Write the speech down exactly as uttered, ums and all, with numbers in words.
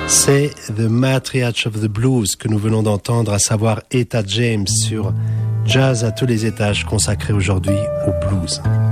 C'est The Matriarch of the Blues que nous venons d'entendre, à savoir Etta James sur Jazz à tous les étages, consacré aujourd'hui au blues.